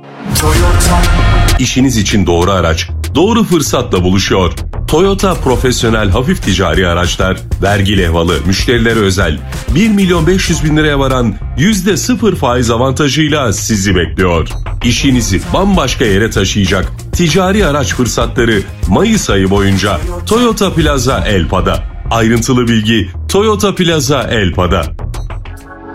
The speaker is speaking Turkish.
İşiniz için doğru araç, doğru fırsatla buluşuyor. Toyota profesyonel hafif ticari araçlar, vergi levhalı, müşterilere özel 1.500.000 liraya varan %0 faiz avantajıyla sizi bekliyor. İşinizi bambaşka yere taşıyacak ticari araç fırsatları Mayıs ayı boyunca Toyota Plaza Elpa'da. Ayrıntılı bilgi Toyota Plaza Elpa'da.